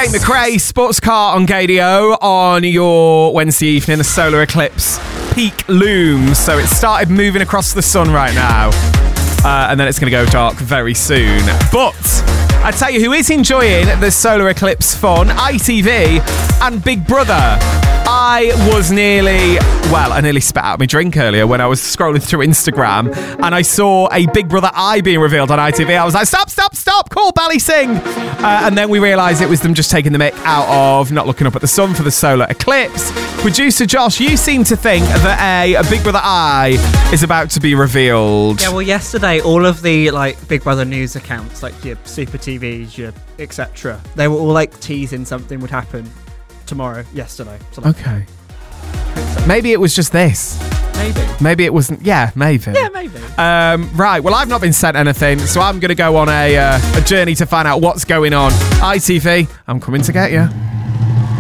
Tate McRae, Sports Car on KDO on your Wednesday evening. The solar eclipse peak looms, so it started moving across the sun right now, and then it's going to go dark very soon. But I tell you who is enjoying the solar eclipse fun, ITV and Big Brother. I nearly spat out my drink earlier when I was scrolling through Instagram and I saw a Big Brother eye being revealed on ITV. I was like, stop, call Bally Singh. And then we realised it was them just taking the mick out of not looking up at the sun for the solar eclipse. Producer Josh, you seem to think that a Big Brother eye is about to be revealed. Yeah, well, yesterday, all of the Big Brother news accounts, like your Super TVs, your etc., they were all teasing something would happen yesterday. Okay. Maybe it was just this. Maybe it wasn't. Yeah, maybe. Yeah, maybe. Right, well, I've not been sent anything, so I'm going to go on a journey to find out what's going on. ITV, I'm coming to get you.